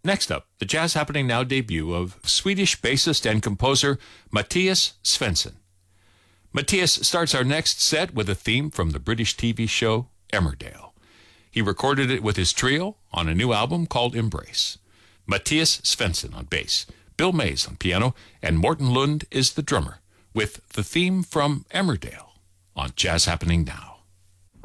Next up, the Jazz Happening Now debut of Swedish bassist and composer Mattias Svensson. Mattias starts our next set with a theme from the British TV show Emmerdale. He recorded it with his trio on a new album called Embrace. Mattias Svensson on bass, Bill Mays on piano, and Morten Lund is the drummer, with the theme from Emmerdale on Jazz Happening Now.